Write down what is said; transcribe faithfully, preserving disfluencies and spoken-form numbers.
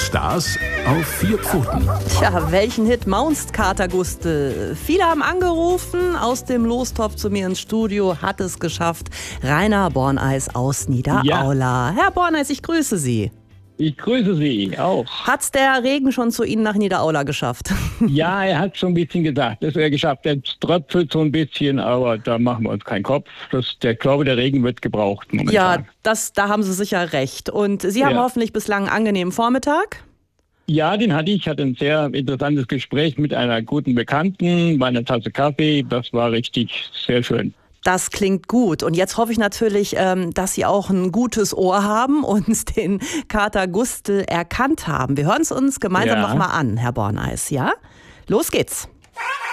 Stars auf vier Pfoten. Tja, welchen Hit maunst Kater Gustl? Viele haben angerufen, aus dem Lostopf zu mir ins Studio hat es geschafft Rainer Borneis aus Niederaula. Ja. Herr Borneis, ich grüße Sie. Ich grüße Sie auch. Hat's der Regen schon zu Ihnen nach Niederaula geschafft? Ja, er hat schon ein bisschen gesagt. Das hat er geschafft. Er tröpfelt so ein bisschen, aber da machen wir uns keinen Kopf. Das, der glaube, der Regen wird gebraucht momentan. Ja, das, da haben Sie sicher recht. Und Sie haben ja. hoffentlich bislang einen angenehmen Vormittag? Ja, den hatte ich. Ich hatte ein sehr interessantes Gespräch mit einer guten Bekannten bei einer Tasse Kaffee. Das war richtig sehr schön. Das klingt gut. Und jetzt hoffe ich natürlich, dass Sie auch ein gutes Ohr haben und den Kater Gustl erkannt haben. Wir hören es uns gemeinsam ja. nochmal an, Herr Borneis. Ja? Los geht's.